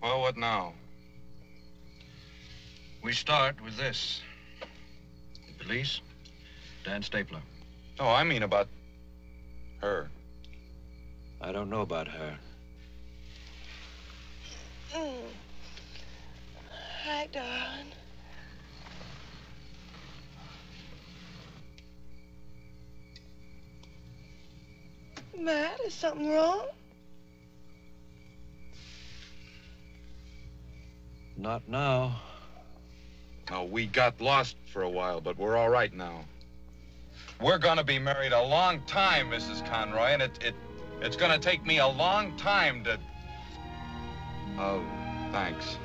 Well, what now? We start with this. The police, Dan Stapler. Oh, I mean about her. I don't know about her. Hi, darling. Matt, is something wrong? Not now. No, we got lost for a while, but we're all right now. We're gonna be married a long time, Mrs. Conroy, and it's gonna take me a long time to... Oh, thanks.